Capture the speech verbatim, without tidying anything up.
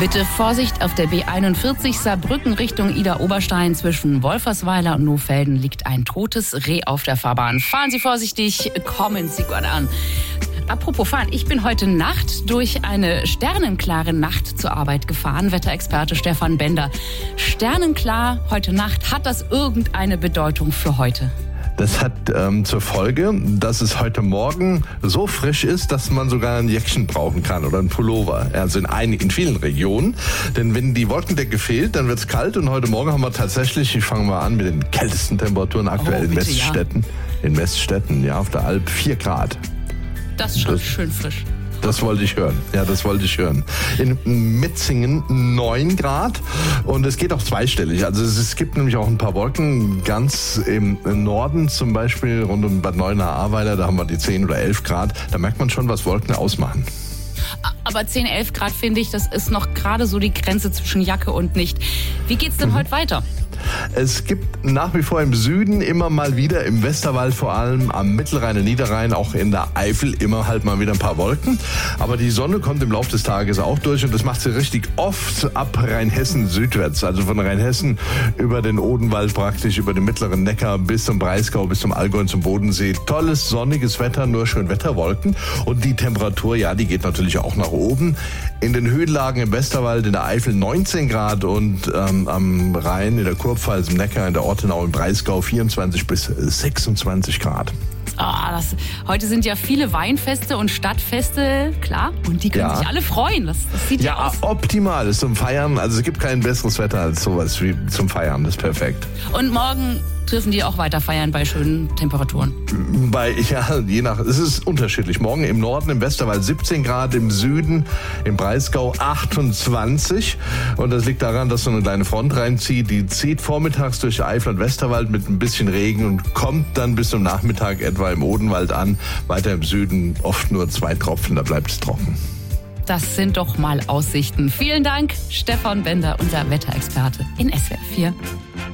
Bitte Vorsicht, auf der B einundvierzig Saarbrücken Richtung Idar-Oberstein zwischen Wolfersweiler und Nohfelden liegt ein totes Reh auf der Fahrbahn. Fahren Sie vorsichtig, kommen Sie gut an. Apropos fahren, ich bin heute Nacht durch eine sternenklare Nacht zur Arbeit gefahren. Wetterexperte Stefan Bender. Sternenklar heute Nacht, hat das irgendeine Bedeutung für heute? Das hat ähm, zur Folge, dass es heute Morgen so frisch ist, dass man sogar ein Jäckchen brauchen kann oder ein Pullover. Also in, einigen, in vielen Regionen. Denn wenn die Wolkendecke fehlt, dann wird es kalt. Und heute Morgen haben wir tatsächlich, ich fange mal an mit den kältesten Temperaturen aktuell oh, bitte, in Weststätten. Ja. In Weststätten, ja, auf der Alp vier Grad. Das ist schon das, schön frisch. Das wollte ich hören. Ja, das wollte ich hören. In Metzingen neun Grad und es geht auch zweistellig. Also es, es gibt nämlich auch ein paar Wolken ganz im Norden, zum Beispiel rund um Bad Neuenahr-Ahrweiler, da haben wir die zehn oder elf Grad. Da merkt man schon, was Wolken ausmachen. Aber zehn, elf Grad finde ich, das ist noch gerade so die Grenze zwischen Jacke und nicht. Wie geht's denn mhm. heute weiter? Es gibt nach wie vor im Süden immer mal wieder, im Westerwald vor allem, am Mittelrhein und Niederrhein, auch in der Eifel immer halt mal wieder ein paar Wolken. Aber die Sonne kommt im Laufe des Tages auch durch und das macht sie richtig oft ab Rheinhessen südwärts. Also von Rheinhessen über den Odenwald praktisch, über den mittleren Neckar bis zum Breisgau, bis zum Allgäu und zum Bodensee. Tolles sonniges Wetter, nur schön Wetterwolken. Und die Temperatur, ja, die geht natürlich auch nach oben. In den Höhenlagen im Westerwald, in der Eifel neunzehn Grad und ähm, am Rhein, in der Kurpfalz, im Neckar, in der Ortenau, im Breisgau vierundzwanzig bis sechsundzwanzig Grad. Ah, das, heute sind ja viele Weinfeste und Stadtfeste, klar, und die können ja. sich alle freuen. Das, das sieht ja, ja aus. Optimal, ist zum Feiern. Also es gibt kein besseres Wetter als sowas wie zum Feiern. Das ist perfekt. Und morgen dürfen die auch weiter feiern bei schönen Temperaturen? Bei, ja, je nach, es ist unterschiedlich. Morgen im Norden, im Westerwald siebzehn Grad, im Süden, im Breisgau achtundzwanzig. Und das liegt daran, dass so eine kleine Front reinzieht. Die zieht vormittags durch Eifel und Westerwald mit ein bisschen Regen und kommt dann bis zum Nachmittag etwa im Odenwald an. Weiter im Süden oft nur zwei Tropfen, da bleibt es trocken. Das sind doch mal Aussichten. Vielen Dank, Stefan Bender, unser Wetterexperte in S W R vier.